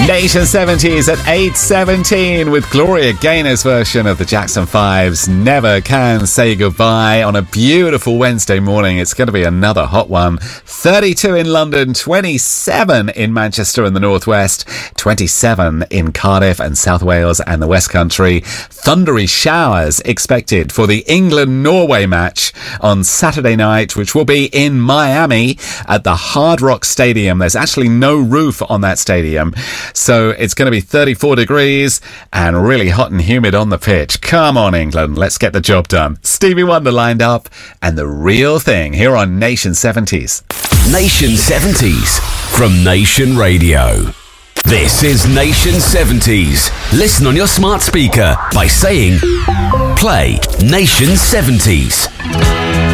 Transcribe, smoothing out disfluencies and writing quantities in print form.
Nation 70s at 8:17 with Gloria Gaynor's version of the Jackson 5's Never Can Say Goodbye on a beautiful Wednesday morning. It's going to be another hot one. 32 in London, 27 in Manchester and the Northwest, 27 in Cardiff and South Wales and the West Country. Thundery showers expected for the England-Norway match on Saturday night, which will be in Miami at the Hard Rock Stadium. There's actually no roof on that stadium, so it's going to be 34 degrees and really hot and humid on the pitch. Come on, England, let's get the job done. Stevie Wonder lined up and The Real Thing here on Nation 70s. Nation 70s from Nation Radio. This is Nation 70s. Listen on your smart speaker by saying, play Nation 70s.